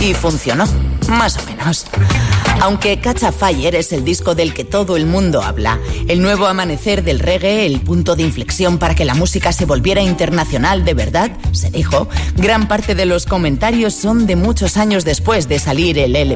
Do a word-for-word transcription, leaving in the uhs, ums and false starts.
Y funcionó, más o menos. Aunque Catch a Fire es el disco del que todo el mundo habla, el nuevo amanecer del reggae, el punto de inflexión para que la música se volviera internacional de verdad, se dijo, gran parte de los comentarios son de muchos años después de salir el L